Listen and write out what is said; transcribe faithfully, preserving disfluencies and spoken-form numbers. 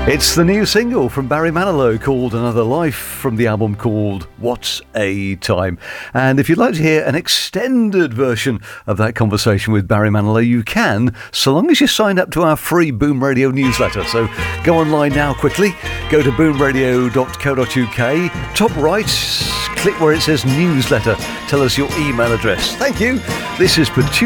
It's the new single from Barry Manilow called Another Life from the album called What's a Time. And if you'd like to hear an extended version of that conversation with Barry Manilow, you can, so long as you sign up to our free Boom Radio newsletter. So go online now quickly, go to boom radio dot co dot uk, top right, click where it says newsletter, tell us your email address. Thank you. This is producer